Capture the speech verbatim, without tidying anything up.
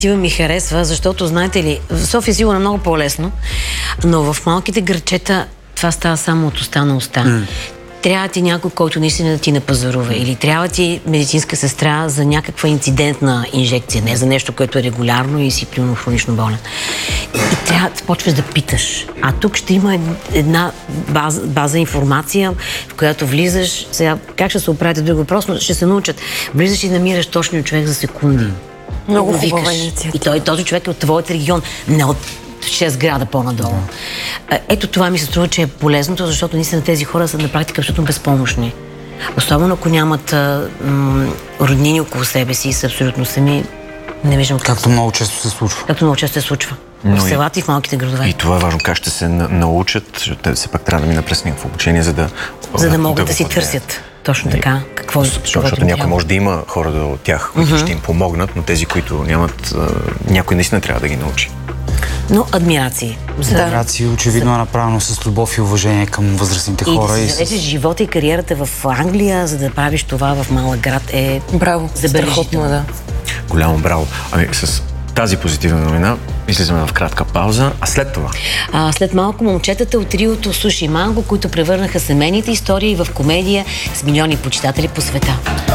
Ми харесва, защото, знаете ли, в София сигурно е много по-лесно, но в малките градчета това става само от уста на уста. Mm. Трябва ти някой, който наистина да ти напазарува, или трябва ти медицинска сестра за някаква инцидентна инжекция, не за нещо, което е регулярно и си примерно хронично болен. И трябва да почваш да питаш. А тук ще има една база, база информация, в която влизаш. Сега, как ще се оправите друг въпрос, но ще се научат. Влизаш и намираш точния човек за секунди. Много хубава инициатива. И той, този човек е от твоят регион, не от шест града по-надолу. Да. Ето това ми се струва, че е полезното, защото наистина тези хора са на практика абсолютно безпомощни. Особено ако нямат а, м, роднини около себе си и са абсолютно сами, не виждам как. Както много често се случва. Както много често се случва. Но в селата и в малките градове. И това е важно как ще се научат, те все пак трябва да минат през някакво обучение, за да... За да могат да, да си поднеят. Търсят. Точно така. Какво, защото защото някой може да има хора от тях, които mm-hmm. ще им помогнат, но тези, които нямат, някой наистина трябва да ги научи. Но адмирации. За... Адмирации очевидно е направено с любов и уважение към възрастните и хора. И да си с... живота и кариерата в Англия, за да правиш това в малък град е... Браво, страхотно, да. Голямо браво. Ами с тази позитивна новина излизаме в кратка пауза, а след това? А, след малко момчетата от триото Суши Манго, които превърнаха семейните истории в комедия с милиони почитатели по света.